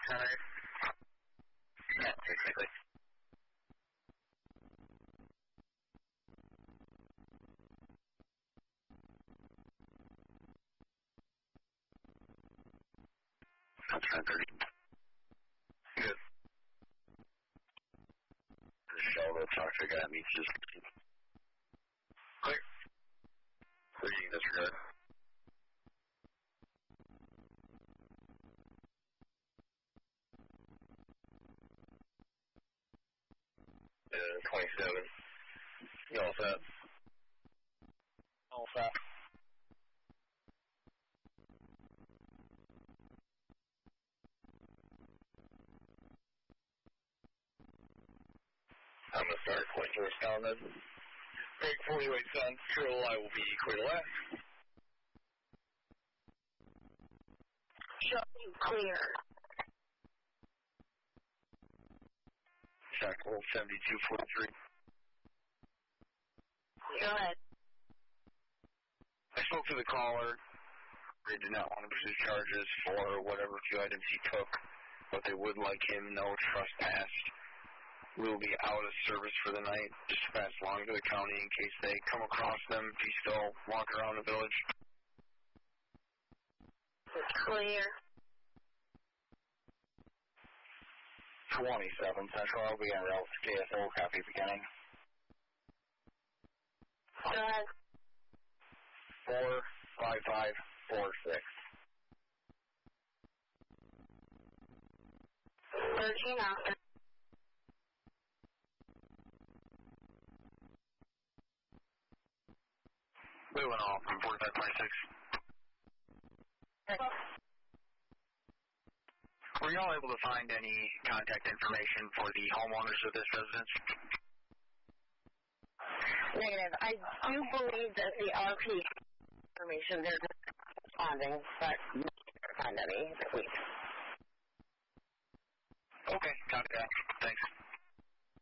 10-8. Yeah, exactly. That's 10:30. Good. Shell to talk to a guy that meets his... Clear. Reading disregard. 27. You all set? All set. I'm going to start pointing towards town then. Break 48 Central, I will be clear to left. Showing clear. Shackle 7243. Go ahead. I spoke to the caller. They did not want to pursue charges for whatever few items he took, but they would like him no trespassed. We will be out of service for the night. Just pass along to the county in case they come across them if he's still walking around the village. Clear. 27 Central, I'll be en route to KSO, copy beginning. Go ahead. 45546. 13 after. Moving off from 4526. Were y'all able to find any contact information for the homeowners of this residence? Negative. I do believe that the RP information they're responding, but can't find any this week. Okay, copy that. Thanks.